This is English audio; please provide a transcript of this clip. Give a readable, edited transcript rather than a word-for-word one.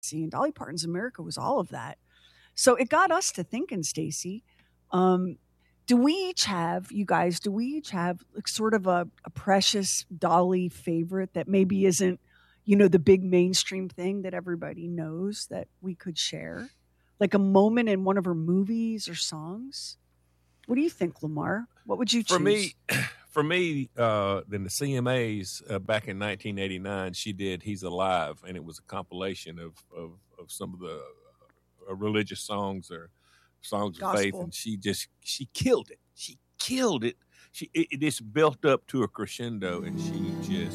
and Dolly Parton's America was all of that. So it got us to thinking, Stacey. Um, do we each have, you guys, do we each have like sort of a precious Dolly favorite that maybe isn't, the big mainstream thing that everybody knows that we could share? Like a moment in one of her movies or songs? What do you think, Lamar? What would you For choose? me, in the CMAs back in 1989, she did "He's Alive," and it was a compilation of some of the religious songs or songs of faith, Gospel. and she killed it. She killed it. It just built up to a crescendo, and she just